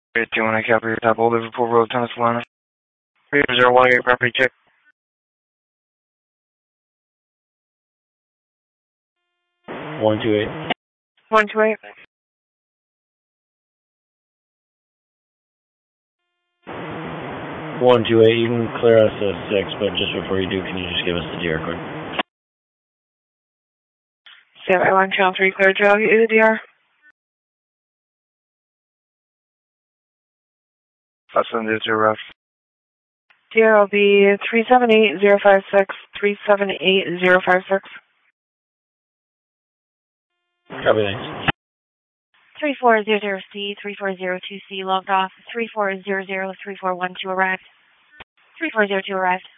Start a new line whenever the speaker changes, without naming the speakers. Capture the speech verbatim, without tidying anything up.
Do you want to copy your top old Liverpool Road, Pennsylvania? zero one eight, property check.
one two eight.
one two eight.
one two eight, you can clear us a six, but just before you do, can you just give us the D R code?
seven one channel three, clear trail, get you the D R. I'll send it to your ref. D R will be three seven eight zero five six, three seven eight zero five six.
Copy, thanks.
three four zero zero C, three four zero two C logged off, three four zero zero three four one two arrived. three four zero two arrived.